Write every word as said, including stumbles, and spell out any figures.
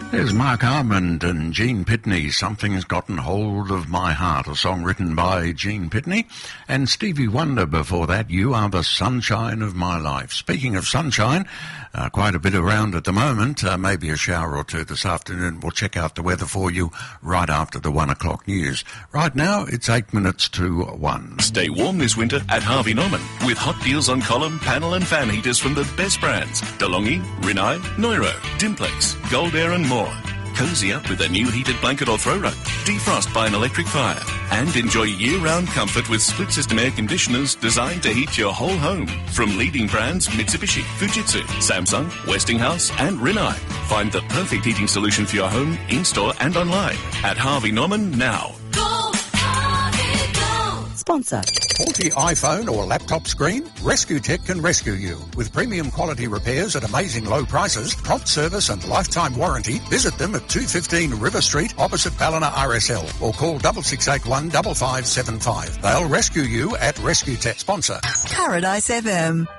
There's Mark Armand and Gene Pitney, Something's Gotten Hold of My Heart, a song written by Gene Pitney. And Stevie Wonder before that, You Are the Sunshine of My Life. Speaking of sunshine, uh, quite a bit around at the moment, uh, maybe a shower or two this afternoon. We'll check out the weather for you right after the one o'clock news. Right now, it's eight minutes to one. Stay warm this winter at Harvey Norman with hot deals on column, panel and fan heaters from the best brands. DeLonghi, Rinnai, Neuro, Dimplex, Gold Air and more. Cozy up with a new heated blanket or throw rug. Defrost by an electric fire. And enjoy year-round comfort with split-system air conditioners designed to heat your whole home. From leading brands Mitsubishi, Fujitsu, Samsung, Westinghouse and Rinnai. Find the perfect heating solution for your home, in-store and online at Harvey Norman now. Go, Harvey, go! Sponsor. Faulty iPhone or laptop screen? Rescue Tech can rescue you. With premium quality repairs at amazing low prices, prompt service and lifetime warranty, visit them at two fifteen River Street opposite Ballina R S L or call six six eight one five five seven five. They'll rescue you at Rescue Tech. Sponsor Paradise F M.